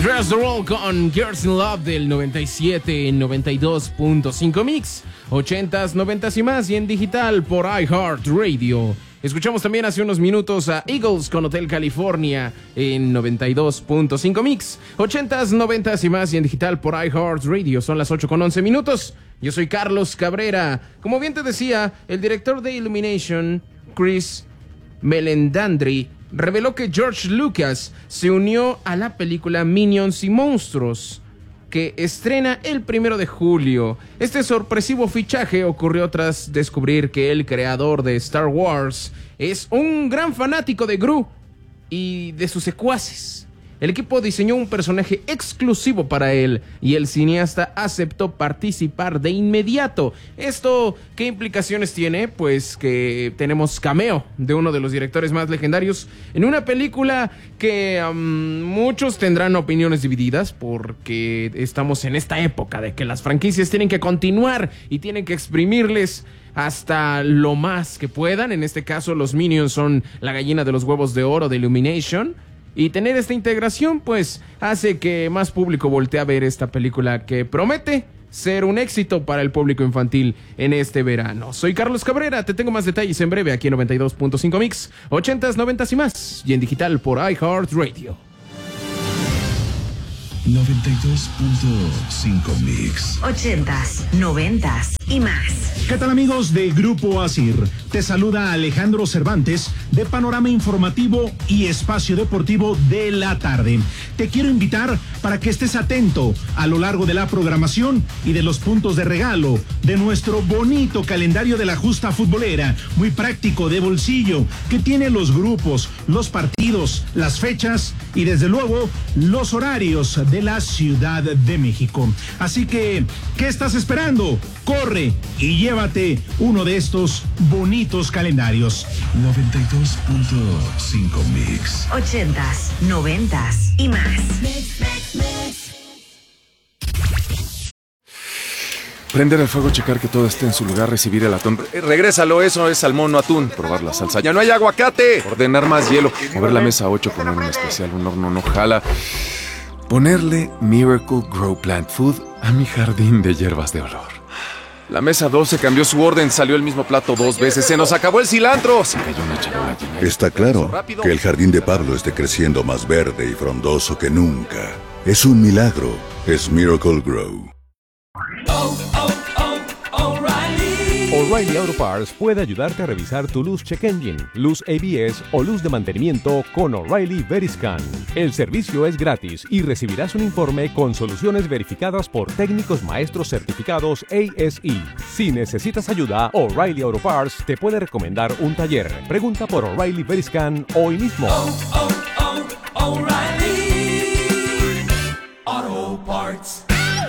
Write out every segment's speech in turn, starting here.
Andreas The Roll con Girls in Love del 97 en 92.5 Mix, 80s, 90s y más, y en digital por iHeartRadio. Escuchamos también hace unos minutos a Eagles con Hotel California en 92.5 Mix, 80s, 90s y más, y en digital por iHeartRadio. Son las 8:11 minutos. Yo soy Carlos Cabrera. Como bien te decía, el director de Illumination, Chris Meledandri, reveló que George Lucas se unió a la película Minions y Monstruos, que estrena el 1 de julio. Este sorpresivo fichaje ocurrió tras descubrir que el creador de Star Wars es un gran fanático de Gru y de sus secuaces. El equipo diseñó un personaje exclusivo para él y el cineasta aceptó participar de inmediato. ¿Esto qué implicaciones tiene? Pues que tenemos cameo de uno de los directores más legendarios en una película que muchos tendrán opiniones divididas, porque estamos en esta época de que las franquicias tienen que continuar y tienen que exprimirles hasta lo más que puedan. En este caso, los Minions son la gallina de los huevos de oro de Illumination. Y tener esta integración, pues, hace que más público voltee a ver esta película que promete ser un éxito para el público infantil en este verano. Soy Carlos Cabrera, te tengo más detalles en breve aquí en 92.5 Mix, 80s, 90s y más, y en digital por iHeartRadio. 92.5 Mix, 80s, 90s y más. ¿Qué tal, amigos de Grupo ASIR? Te saluda Alejandro Cervantes de Panorama Informativo y Espacio Deportivo de la Tarde. Te quiero invitar para que estés atento a lo largo de la programación y de los puntos de regalo de nuestro bonito calendario de la justa futbolera, muy práctico, de bolsillo, que tiene los grupos, los partidos, las fechas y desde luego los horarios de la Ciudad de México. Así que, ¿qué estás esperando? Corre y llévate uno de estos bonitos calendarios. 92.5 Mix, 80s, 90s y más. Prender el fuego, checar que todo esté en su lugar, recibir el atún. Regrésalo, eso es salmón, no atún. Probar la salsa. ¡Ya no hay aguacate! Ordenar más hielo. Mover la mesa 8, poner un especial, un horno no jala. Ponerle Miracle Grow Plant Food a mi jardín de hierbas de olor. La mesa 12 cambió su orden, salió el mismo plato 2 veces. ¡Se nos acabó el cilantro! Se cayó una charola llena. Está claro que el jardín de Pablo esté creciendo más verde y frondoso que nunca. Es un milagro. Es Miracle Grow. O'Reilly Auto Parts puede ayudarte a revisar tu luz check engine, luz ABS o luz de mantenimiento con O'Reilly Veriscan. El servicio es gratis y recibirás un informe con soluciones verificadas por técnicos maestros certificados ASE. Si necesitas ayuda, O'Reilly Auto Parts te puede recomendar un taller. Pregunta por O'Reilly Veriscan hoy mismo. O'Reilly Auto Parts.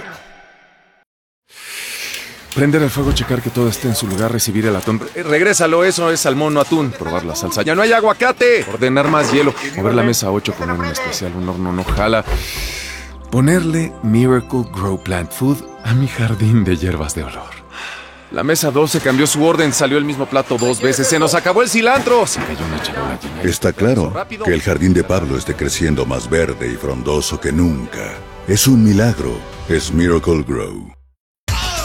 Prender el fuego, checar que todo esté en su lugar, recibir el atún. Regrésalo, eso es salmón, no atún. Probar la salsa. ¡Ya no hay aguacate! Ordenar más hielo. Mover la mesa 8, poner un especial, un horno no jala. Ponerle Miracle Grow Plant Food a mi jardín de hierbas de olor. La mesa 12 cambió su orden, salió el mismo plato 2 veces. ¡Se nos acabó el cilantro! Se cayó una charola llena. Está claro que el jardín de Pablo esté creciendo más verde y frondoso que nunca. Es un milagro. Es Miracle Grow.